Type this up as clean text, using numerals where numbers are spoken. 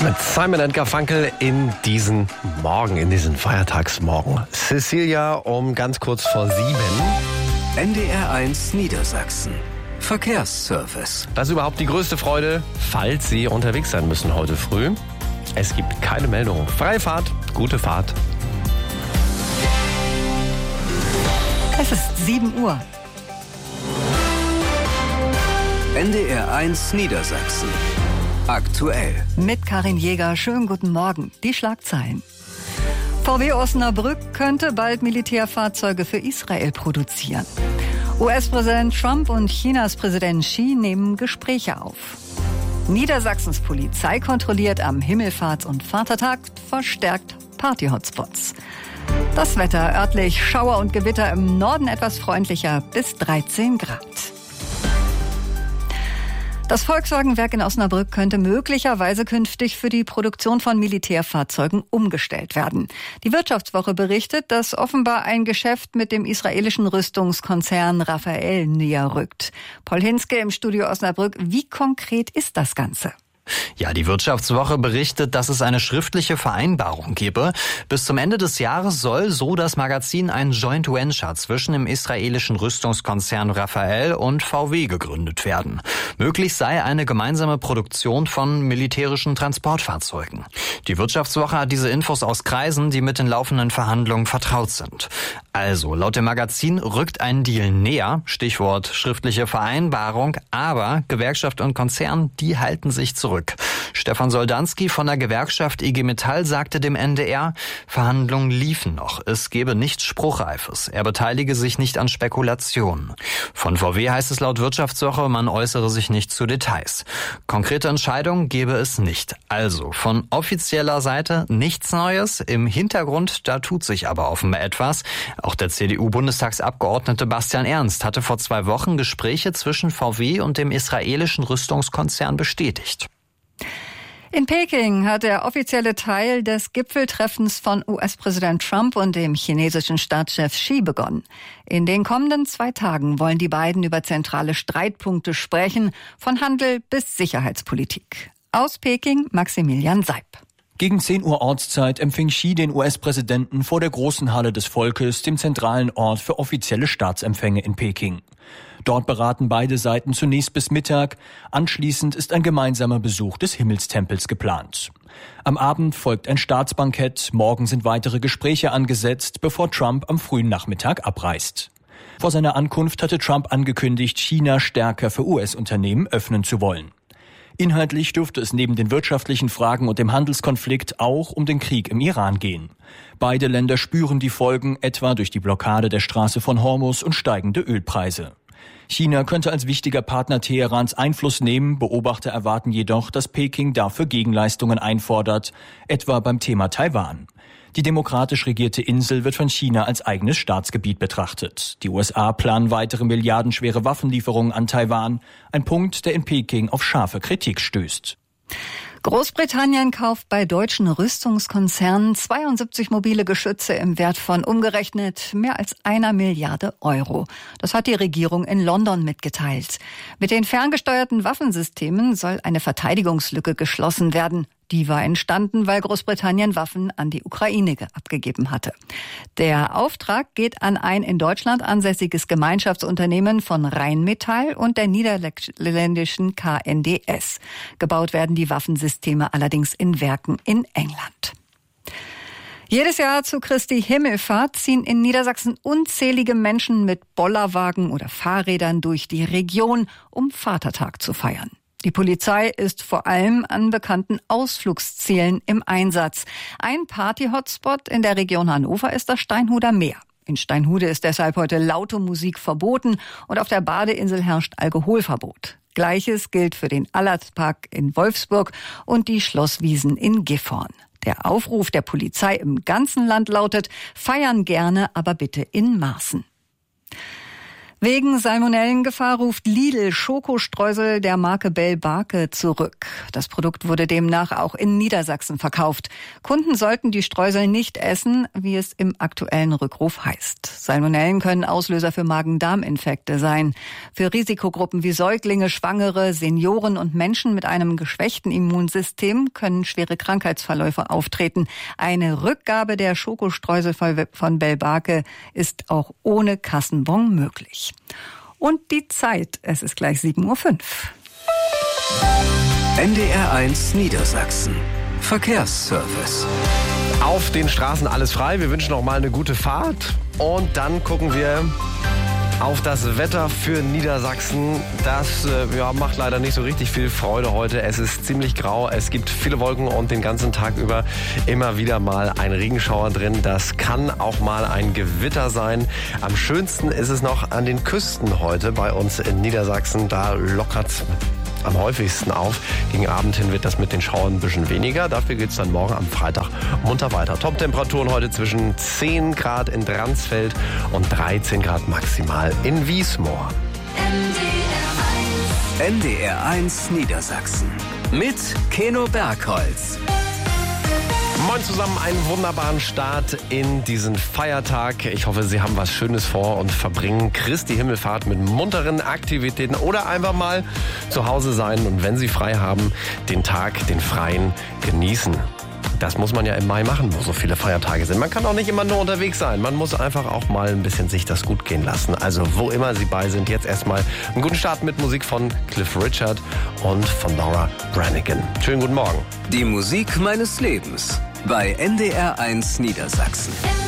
Mit Simon & Garfunkel in diesen Morgen, in diesen Feiertagsmorgen. Cecilia um ganz kurz vor 7. NDR1 Niedersachsen. Verkehrsservice. Das ist überhaupt die größte Freude, falls Sie unterwegs sein müssen heute früh. Es gibt keine Meldung. Freie Fahrt, gute Fahrt. Es ist 7 Uhr. NDR1 Niedersachsen. Aktuell. Mit Karin Jäger, schönen guten Morgen. Die Schlagzeilen. VW Osnabrück könnte bald Militärfahrzeuge für Israel produzieren. US-Präsident Trump und Chinas Präsident Xi nehmen Gespräche auf. Niedersachsens Polizei kontrolliert am Himmelfahrts- und Vatertag verstärkt Party-Hotspots. Das Wetter örtlich Schauer und Gewitter, im Norden etwas freundlicher bis 13 Grad. Das Volkswagen-Werk in Osnabrück könnte möglicherweise künftig für die Produktion von Militärfahrzeugen umgestellt werden. Die Wirtschaftswoche berichtet, dass offenbar ein Geschäft mit dem israelischen Rüstungskonzern Rafael näher rückt. Paul Hinske im Studio Osnabrück. Wie konkret ist das Ganze? Ja, die Wirtschaftswoche berichtet, dass es eine schriftliche Vereinbarung gebe. Bis zum Ende des Jahres soll, so das Magazin, ein Joint Venture zwischen dem israelischen Rüstungskonzern Rafael und VW gegründet werden. Möglich sei eine gemeinsame Produktion von militärischen Transportfahrzeugen. Die Wirtschaftswoche hat diese Infos aus Kreisen, die mit den laufenden Verhandlungen vertraut sind. Also, laut dem Magazin rückt ein Deal näher, Stichwort schriftliche Vereinbarung, aber Gewerkschaft und Konzern, die halten sich zurück. Stefan Soldanski von der Gewerkschaft IG Metall sagte dem NDR, Verhandlungen liefen noch, es gebe nichts Spruchreifes, er beteilige sich nicht an Spekulationen. Von VW heißt es laut Wirtschaftswoche, man äußere sich nicht zu Details. Konkrete Entscheidungen gebe es nicht. Also von offizieller Seite nichts Neues, im Hintergrund, da tut sich aber offenbar etwas. Auch der CDU-Bundestagsabgeordnete Bastian Ernst hatte vor 2 Wochen Gespräche zwischen VW und dem israelischen Rüstungskonzern bestätigt. In Peking hat der offizielle Teil des Gipfeltreffens von US-Präsident Trump und dem chinesischen Staatschef Xi begonnen. In den kommenden 2 Tagen wollen die beiden über zentrale Streitpunkte sprechen, von Handel bis Sicherheitspolitik. Aus Peking Maximilian Seib. Gegen 10 Uhr Ortszeit empfing Xi den US-Präsidenten vor der großen Halle des Volkes, dem zentralen Ort für offizielle Staatsempfänge in Peking. Dort beraten beide Seiten zunächst bis Mittag. Anschließend ist ein gemeinsamer Besuch des Himmelstempels geplant. Am Abend folgt ein Staatsbankett. Morgen sind weitere Gespräche angesetzt, bevor Trump am frühen Nachmittag abreist. Vor seiner Ankunft hatte Trump angekündigt, China stärker für US-Unternehmen öffnen zu wollen. Inhaltlich dürfte es neben den wirtschaftlichen Fragen und dem Handelskonflikt auch um den Krieg im Iran gehen. Beide Länder spüren die Folgen, etwa durch die Blockade der Straße von Hormuz und steigende Ölpreise. China könnte als wichtiger Partner Teherans Einfluss nehmen. Beobachter erwarten jedoch, dass Peking dafür Gegenleistungen einfordert, etwa beim Thema Taiwan. Die demokratisch regierte Insel wird von China als eigenes Staatsgebiet betrachtet. Die USA planen weitere milliardenschwere Waffenlieferungen an Taiwan, ein Punkt, der in Peking auf scharfe Kritik stößt. Großbritannien kauft bei deutschen Rüstungskonzernen 72 mobile Geschütze im Wert von umgerechnet mehr als 1 Milliarde Euro. Das hat die Regierung in London mitgeteilt. Mit den ferngesteuerten Waffensystemen soll eine Verteidigungslücke geschlossen werden. Die war entstanden, weil Großbritannien Waffen an die Ukraine abgegeben hatte. Der Auftrag geht an ein in Deutschland ansässiges Gemeinschaftsunternehmen von Rheinmetall und der niederländischen KNDS. Gebaut werden die Waffensysteme allerdings in Werken in England. Jedes Jahr zu Christi Himmelfahrt ziehen in Niedersachsen unzählige Menschen mit Bollerwagen oder Fahrrädern durch die Region, um Vatertag zu feiern. Die Polizei ist vor allem an bekannten Ausflugszielen im Einsatz. Ein Party-Hotspot in der Region Hannover ist das Steinhuder Meer. In Steinhude ist deshalb heute laute Musik verboten und auf der Badeinsel herrscht Alkoholverbot. Gleiches gilt für den Allertpark in Wolfsburg und die Schlosswiesen in Gifhorn. Der Aufruf der Polizei im ganzen Land lautet: Feiern gerne, aber bitte in Maßen. Wegen Salmonellengefahr ruft Lidl Schokostreusel der Marke Bell-Barke zurück. Das Produkt wurde demnach auch in Niedersachsen verkauft. Kunden sollten die Streusel nicht essen, wie es im aktuellen Rückruf heißt. Salmonellen können Auslöser für Magen-Darm-Infekte sein. Für Risikogruppen wie Säuglinge, Schwangere, Senioren und Menschen mit einem geschwächten Immunsystem können schwere Krankheitsverläufe auftreten. Eine Rückgabe der Schokostreusel von Bell-Barke ist auch ohne Kassenbon möglich. Und die Zeit, es ist gleich 7:05 Uhr. NDR1 Niedersachsen. Verkehrsservice. Auf den Straßen alles frei. Wir wünschen noch mal eine gute Fahrt. Und dann gucken wir auf das Wetter für Niedersachsen. Das macht leider nicht so richtig viel Freude heute. Es ist ziemlich grau, es gibt viele Wolken und den ganzen Tag über immer wieder mal ein Regenschauer drin. Das kann auch mal ein Gewitter sein. Am schönsten ist es noch an den Küsten heute bei uns in Niedersachsen. Da lockert's am häufigsten auf. Gegen Abend hin wird das mit den Schauern ein bisschen weniger. Dafür geht's dann morgen am Freitag munter weiter. Top-Temperaturen heute zwischen 10 Grad in Dransfeld und 13 Grad maximal in Wiesmoor. NDR1 Niedersachsen. Mit Keno Bergholz. Moin zusammen, einen wunderbaren Start in diesen Feiertag. Ich hoffe, Sie haben was Schönes vor und verbringen Christi Himmelfahrt mit munteren Aktivitäten oder einfach mal zu Hause sein und wenn Sie frei haben, den Tag, den Freien genießen. Das muss man ja im Mai machen, wo so viele Feiertage sind. Man kann auch nicht immer nur unterwegs sein. Man muss einfach auch mal ein bisschen sich das gut gehen lassen. Also wo immer Sie bei sind, jetzt erstmal einen guten Start mit Musik von Cliff Richard und von Laura Branigan. Schönen guten Morgen. Die Musik meines Lebens bei NDR1 Niedersachsen.